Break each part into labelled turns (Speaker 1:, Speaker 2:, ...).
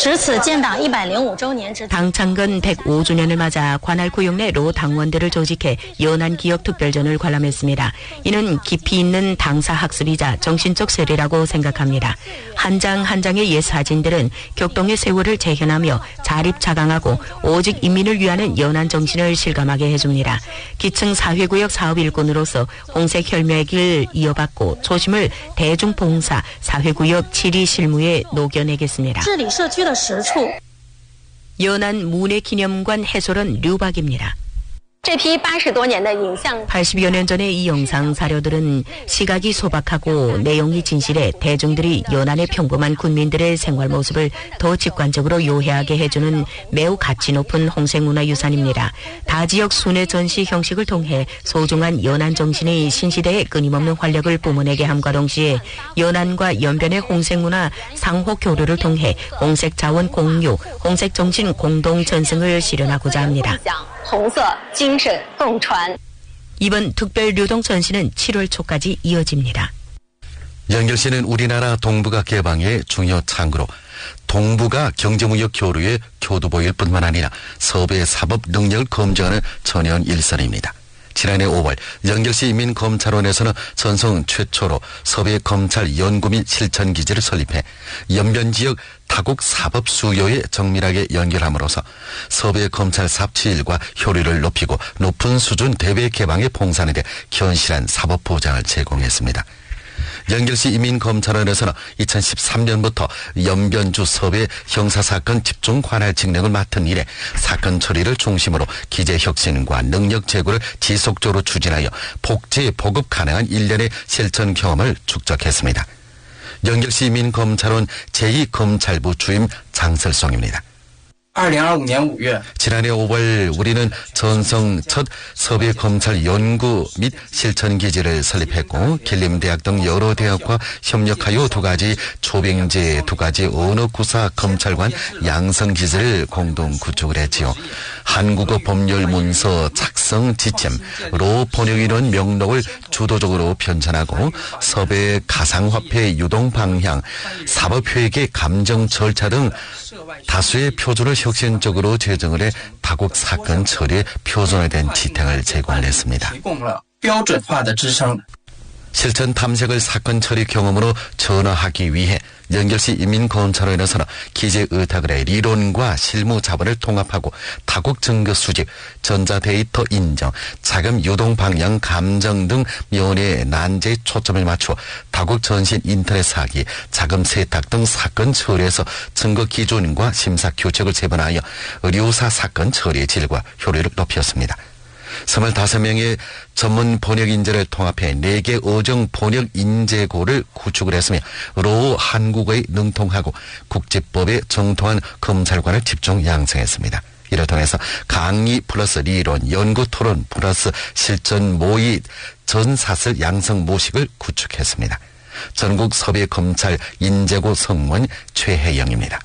Speaker 1: 당 창건 105주년을 맞아 관할 구역 내 로 당원들을 조직해 연안 기억 특별전을 관람했습니다. 이는 깊이 있는 당사 학습이자 정신적 세례라고 생각합니다. 한 장 한 장의 옛 사진들은 격동의 세월을 재현하며 자립자강하고 오직 인민을 위하는 연안 정신을 실감하게 해줍니다. 기층 사회구역 사업 일꾼으로서 홍색 혈맹의 길 이어받고 초심을 대중봉사 사회구역 7위 실무에 녹여내겠습니다. 연안 문예기념관 해설원 류박입니다. 80여 년 전의 이 영상 사료들은 시각이 소박하고 내용이 진실해 대중들이 연안의 평범한 군민들의 생활 모습을 더 직관적으로 요해하게 해주는 매우 가치 높은 홍색문화유산입니다. 다지역 순회 전시 형식을 통해 소중한 연안 정신의 신시대에 끊임없는 활력을 뿜어내게 함과 동시에 연안과 연변의 홍색문화 상호 교류를 통해 홍색 자원 공유, 홍색 정신 공동 전승을 실현하고자 합니다. 이번 특별 류동 전시는 7월 초까지 이어집니다.
Speaker 2: 연결시는 우리나라 동북아 개방의 중요 창구로 동북아 경제무역 교류의 교두보일 뿐만 아니라 서부의 사법 능력을 검증하는 전형 일선입니다. 지난해 5월 연결시 인민검찰원에서는 전성 최초로 서부의 검찰 연구 및 실천 기지를 설립해 연변 지역 다국 사법 수요에 정밀하게 연결함으로써 서부의 검찰 삽치일과 효율을 높이고 높은 수준 대외 개방에 봉사하는 데 견실한 사법 보장을 제공했습니다. 연결시 인민검찰원에서는 2013년부터 연변주 서부의 형사사건 집중 관할 직능을 맡은 이래 사건 처리를 중심으로 기재 혁신과 능력 제고를 지속적으로 추진하여 복지 보급 가능한 일련의 실천 경험을 축적했습니다. 연결시 인민검찰원 제2검찰부 주임 장설송입니다.
Speaker 3: 2025년 5월
Speaker 2: 지난해 5월 우리는 전성 첫 서부의 검찰 연구 및 실천 기지를 설립했고 길림대학 등 여러 대학과 협력하여 2가지 초빙제 2가지 언어구사 검찰관 양성 기지를 공동 구축을 했지요. 한국어 법률 문서 작성 지침, 로 번역인원 명록을 주도적으로 편찬하고 서부의 가상화폐 유동 방향, 사법회계 감정 절차 등 다수의 표준을 혁신적으로 제정을 해 다국 사건 처리에 표준화된 지탱을 제공했습니다. 실천 탐색을 사건 처리 경험으로 전환하기 위해 연결시 인민검찰원에서는 기재 의탁을 해 리론과 실무 자본을 통합하고 다국 증거 수집, 전자데이터 인정, 자금 유동 방향 감정 등 면의 난제에 초점을 맞추어 다국 전신 인터넷 사기, 자금 세탁 등 사건 처리에서 증거 기준과 심사 규칙을 제본하여 의료사 사건 처리의 질과 효율을 높였습니다. 25명의 전문 번역 인재를 통합해 4개 어정 번역 인재고를 구축을 했으며 로 한국어에 능통하고 국제법에 정통한 검찰관을 집중 양성했습니다. 이를 통해서 강의 플러스 리론, 연구 토론 플러스 실전 모의 전사슬 양성 모식을 구축했습니다. 전국 서부의 검찰 인재고 성원 최혜영입니다.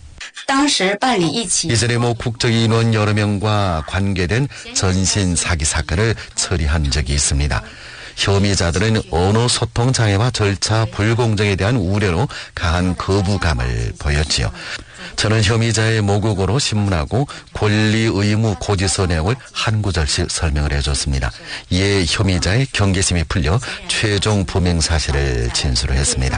Speaker 2: 이전에 국적인원 여러 명과 관계된 전신 사기 사건을 처리한 적이 있습니다. 혐의자들은 언어 소통 장애와 절차 불공정에 대한 우려로 강한 거부감을 보였지요. 저는 혐의자의 모국어로 신문하고 권리 의무 고지서 내용을 한 구절씩 설명을 해줬습니다. 이에 혐의자의 경계심이 풀려 최종 범행 사실을 진술을 했습니다.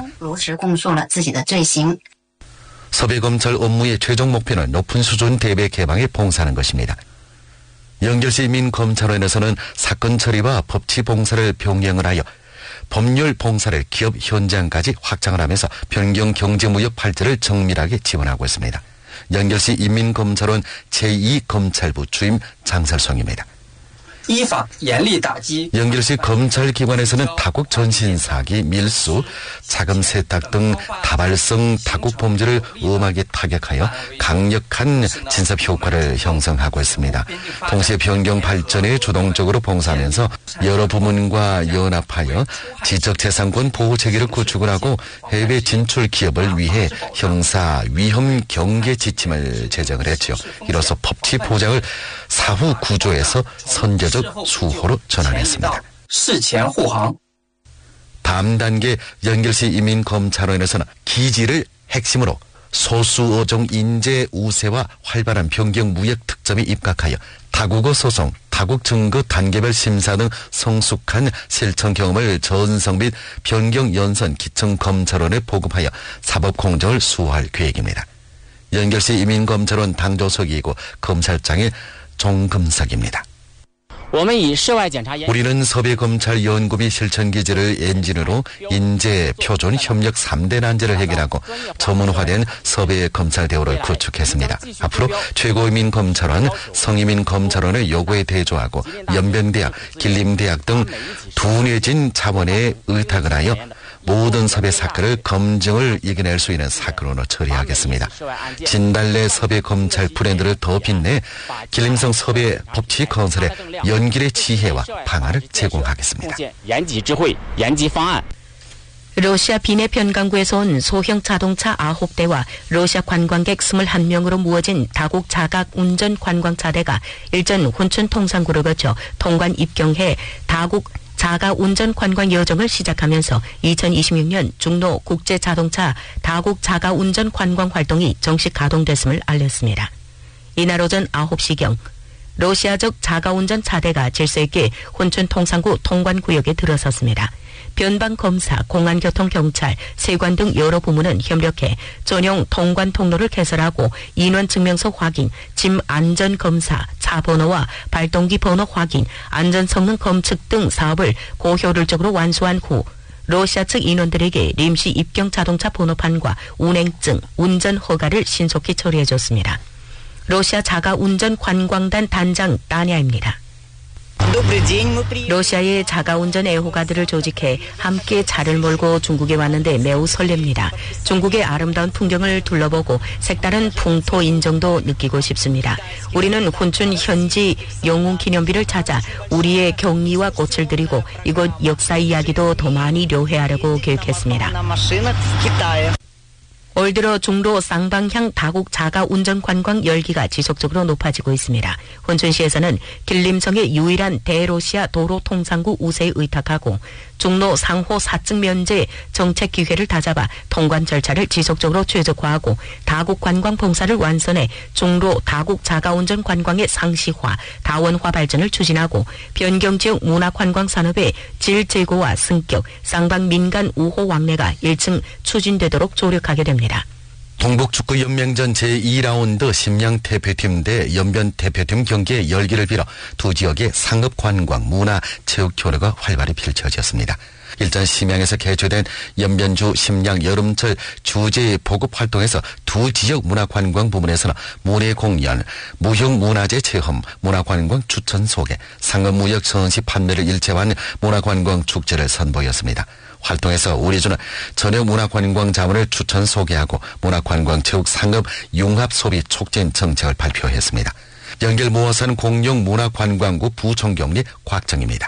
Speaker 2: 서부검찰 업무의 최종 목표는 높은 수준 대외 개방에 봉사하는 것입니다. 연결시 인민검찰원에서는 사건 처리와 법치 봉사를 병행을 하여 법률 봉사를 기업 현장까지 확장을 하면서 변경 경제무역 발전을 정밀하게 지원하고 있습니다. 연결시 인민검찰원 제2검찰부 주임 장설송입니다. 연결시 검찰기관에서는 다국 전신사기, 밀수, 자금 세탁 등 다발성 다국 범죄를 엄하게 타격하여 강력한 진섭 효과를 형성하고 있습니다. 동시에 변경 발전에 주동적으로 봉사하면서 여러 부문과 연합하여 지적재산권 보호 체계를 구축을 하고 해외 진출 기업을 위해 형사 위험 경계 지침을 제정을 했지요. 이로써 법치 보장을 사후 구조에서 선제적 수호로 전환했습니다. 다음 단계 연결시 인민검찰원에서는 기지를 핵심으로 소수 어종 인재 우세와 활발한 변경 무역 특점이 입각하여 다국어 소송, 다국 증거 단계별 심사 등 성숙한 실천 경험을 전성 및 변경 연선 기청 검찰원에 보급하여 사법 공정을 수호할 계획입니다. 연결시 이민검찰원 당조석이고 검찰장의 종금석입니다. 우리는 서해검찰 연구비 실천기지를 엔진으로 인재, 표준, 협력 3대 난제를 해결하고 전문화된 서해검찰대우를 구축했습니다. 앞으로 최고이민검찰원, 성이민검찰원의 요구에 대조하고 연변대학, 길림대학 등 둔해진 자원에 의탁을 하여 모든 섭외 사건을 검증을 이겨낼 수 있는 사건으로 처리하겠습니다. 진달래 섭외 검찰 브랜드를 더 빛내 길림성 섭외 법치 건설에 연길의 지혜와 방안을 제공하겠습니다.
Speaker 1: 러시아 비내 변강구에서 온 소형 자동차 9대와 러시아 관광객 21명으로 무어진 다국 자각 운전 관광차대가 일전 혼춘 통상구를 거쳐 통관 입경해 다국 자가 운전 관광 여정을 시작하면서 2026년 중로 국제 자동차 다국 자가 운전 관광 활동이 정식 가동됐음을 알렸습니다. 이날 오전 9시경 러시아적 자가 운전 차대가 질서 있게 혼춘 통상구 통관구역에 들어섰습니다. 변방검사, 공안교통경찰, 세관 등 여러 부문은 협력해 전용 통관 통로를 개설하고 인원증명서 확인, 짐 안전검사, 차 번호와 발동기 번호 확인, 안전성능 검측 등 사업을 고효율적으로 완수한 후 러시아 측 인원들에게臨時 입경 자동차 번호판과 운행증, 운전 허가를 신속히 처리해줬습니다. 러시아 자가 운전 관광단 단장 따냐입니다. 러시아의 자가운전 애호가들을 조직해 함께 차를 몰고 중국에 왔는데 매우 설렙니다. 중국의 아름다운 풍경을 둘러보고 색다른 풍토 인정도 느끼고 싶습니다. 우리는 혼춘 현지 영웅 기념비를 찾아 우리의 경의와 꽃을 드리고 이곳 역사 이야기도 더 많이 묘회하려고 계획했습니다. 올 들어 중로 쌍방향 다국 자가 운전 관광 열기가 지속적으로 높아지고 있습니다. 혼춘시에서는 길림성의 유일한 대로시아 도로 통상구 우세에 의탁하고 중로 상호 사증 면제 정책 기회를 다잡아 통관 절차를 지속적으로 최적화하고 다국 관광 봉사를 완선해 중로 다국 자가 운전 관광의 상시화, 다원화 발전을 추진하고 변경 지역 문화 관광 산업의 질 제고와 승격, 쌍방 민간 우호 왕래가 1층 추진되도록 조력하게 됩니다.
Speaker 2: 동북축구연맹전 제2라운드 심양 대표팀 대 연변 대표팀 경기의 열기를 빌어 두 지역의 상업관광, 문화, 체육 교류가 활발히 펼쳐졌습니다. 일전 심양에서 개최된 연변주 심양 여름철 주제 보급 활동에서 두 지역 문화관광 부문에서는 문예공연, 무형문화재 체험, 문화관광 추천 소개, 상업무역 전시 판매를 일체화한 문화관광 축제를 선보였습니다. 활동에서 우리주는 전역 문화관광 자원을 추천 소개하고 문화관광 체육 상업 융합 소비 촉진 정책을 발표했습니다. 연결 모아선 공영 문화관광구 부총경리 곽정입니다.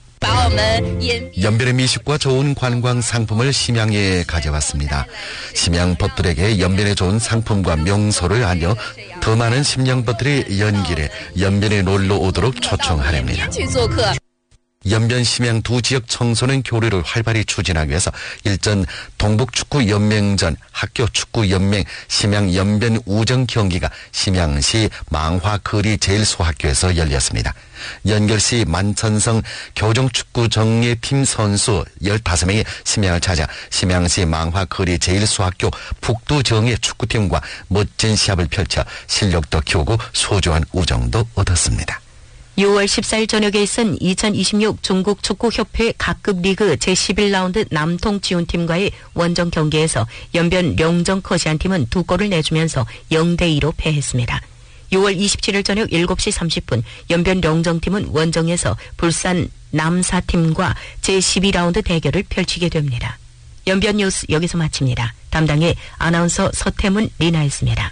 Speaker 2: 연변의 미식과 좋은 관광 상품을 심양에 가져왔습니다. 심양 벗들에게 연변의 좋은 상품과 명소를 알려 더 많은 심양벗들이 연길에 연변에 놀러 오도록 초청하렵니다. 연변 심양 두 지역 청소년 교류를 활발히 추진하기 위해서 일전 동북축구연맹전 학교축구연맹 심양 연변 우정 경기가 심양시 망화거리 제일소학교에서 열렸습니다. 연결시 만천성 교정축구 정예팀 선수 15명이 심양을 찾아 심양시 망화거리 제일소학교 북두정예 축구팀과 멋진 시합을 펼쳐 실력도 키우고 소중한 우정도 얻었습니다.
Speaker 1: 6월 14일 저녁에 있은 2026 중국축구협회 각급 리그 제11라운드 남통지훈팀과의 원정 경기에서 연변 령정 커시안팀은 2골을 내주면서 0대2로 패했습니다. 6월 27일 저녁 7시 30분 연변 령정팀은 원정에서 불산 남사팀과 제12라운드 대결을 펼치게 됩니다. 연변 뉴스 여기서 마칩니다. 담당의 아나운서 서태문 리나였습니다.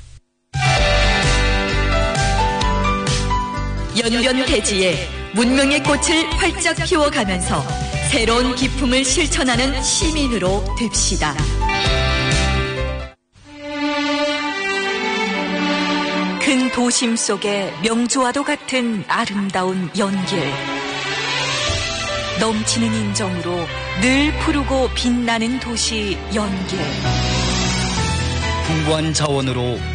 Speaker 4: 연변 대지에 문명의 꽃을 활짝 피워가면서 새로운 기품을 실천하는 시민으로 됩시다. 큰 도심 속에 명주와도 같은 아름다운 연길. 넘치는 인정으로 늘 푸르고 빛나는 도시 연길.
Speaker 5: 풍부한 자원으로